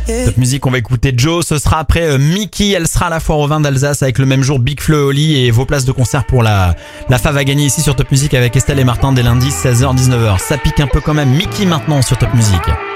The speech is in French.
Top Music, on va écouter Joe, ce sera après Mickey, elle sera à la foire au vin d'Alsace avec le même jour Big Flo et Oli et vos places de concert pour la fave à gagner ici sur Top Music avec Estelle et Martin dès lundi 16h-19h. Ça pique un peu quand même. Mickey maintenant sur Top Music.